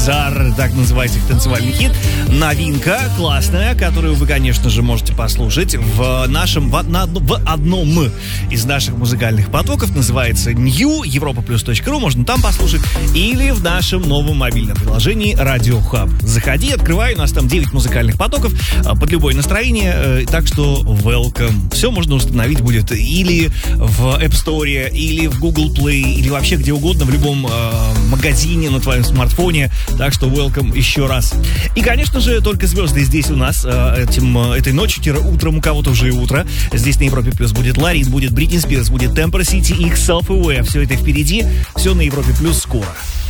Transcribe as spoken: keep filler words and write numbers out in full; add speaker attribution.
Speaker 1: Базар, так называется их танцевальный хит. Новинка классная, которую вы, конечно же, можете послушать в нашем, в, на, в одном из наших музыкальных потоков. Называется New, европа плюс точка ру, можно там послушать. Или в нашем новом мобильном приложении Radio Hub. Заходи, открывай, у нас там девять музыкальных потоков под любое настроение, так что welcome. Все можно установить будет или в App Store, или в Google Play, или вообще где угодно, в любом э, магазине на твоем смартфоне. Так что welcome еще раз. И, конечно же, только звезды здесь у нас э, этим, э, этой ночью, утром, у кого-то уже и утро. Здесь на Европе Плюс будет Ларин, будет Бритни Спирс, будет Темпер Сити и их Self Aware. Все это впереди, все на Европе Плюс скоро.